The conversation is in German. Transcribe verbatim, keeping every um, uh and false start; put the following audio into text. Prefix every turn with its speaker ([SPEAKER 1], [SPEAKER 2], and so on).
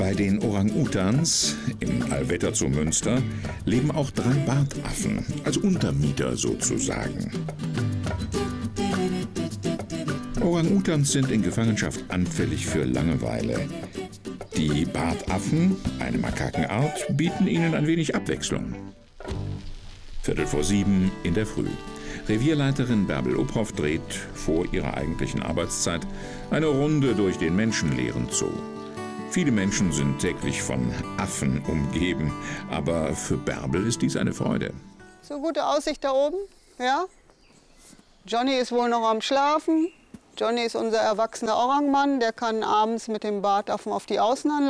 [SPEAKER 1] Bei den Orang-Utans im Allwetterzoo Münster leben auch drei Bartaffen, als Untermieter sozusagen. Orang-Utans sind in Gefangenschaft anfällig für Langeweile. Die Bartaffen, eine Makakenart, bieten ihnen ein wenig Abwechslung. Viertel vor sieben in der Früh. Revierleiterin Bärbel Uphoff dreht vor ihrer eigentlichen Arbeitszeit eine Runde durch den menschenleeren Zoo. Viele Menschen sind täglich von Affen umgeben, aber für Bärbel ist dies eine Freude.
[SPEAKER 2] So gute Aussicht da oben, ja. Johnny ist wohl noch am Schlafen. Johnny ist unser erwachsener Orangmann, der kann abends mit dem Bartaffen auf die Außenanlage.